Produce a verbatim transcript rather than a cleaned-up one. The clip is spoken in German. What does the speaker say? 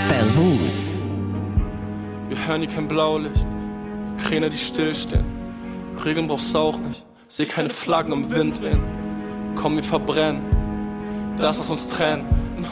Bellwus. Wir hören hier kein Blaulicht, Kräne, die stillstehen. Regeln brauchst du auch nicht, seh keine Flaggen im Wind wehen. Komm, wir verbrennen das, was uns trennt.